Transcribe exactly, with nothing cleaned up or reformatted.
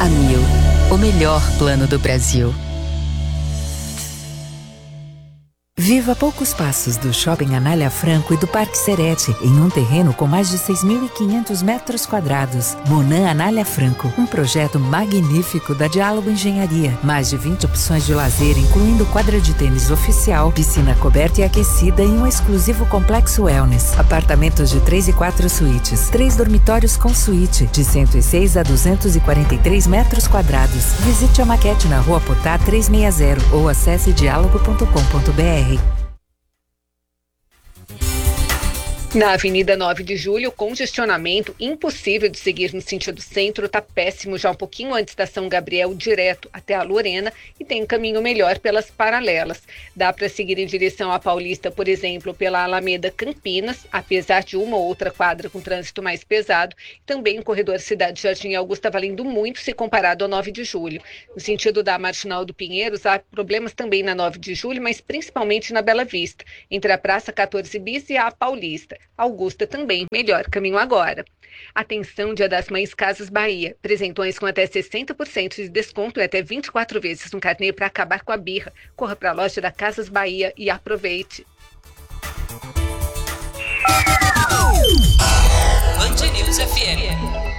Amil, o melhor plano do Brasil. Viva a poucos passos do Shopping Anália Franco e do Parque Serete, em um terreno com mais de seis mil e quinhentos metros quadrados. Monan Anália Franco, um projeto magnífico da Diálogo Engenharia. Mais de vinte opções de lazer, incluindo quadra de tênis oficial, piscina coberta e aquecida e um exclusivo complexo wellness. Apartamentos de três e quatro suítes, três dormitórios com suíte, de cento e seis a duzentos e quarenta e três metros quadrados. Visite a maquete na Rua Potá trezentos e sessenta ou acesse diálogo ponto com ponto br. Na Avenida nove de Julho, o congestionamento impossível de seguir no sentido centro está péssimo já um pouquinho antes da São Gabriel, direto até a Lorena, e tem um caminho melhor pelas paralelas. Dá para seguir em direção à Paulista, por exemplo, pela Alameda Campinas, apesar de uma ou outra quadra com trânsito mais pesado. Também o corredor Cidade Jardim Augusta valendo muito se comparado ao nove de Julho. No sentido da Marginal do Pinheiros, há problemas também na nove de Julho, mas principalmente na Bela Vista, entre a Praça quatorze Bis e a Paulista. Augusta também, melhor caminho agora. Atenção, Dia das Mães Casas Bahia. Presentões com até sessenta por cento de desconto e até vinte e quatro vezes no carnê para acabar com a birra. Corra para a loja da Casas Bahia e aproveite. Band News F M.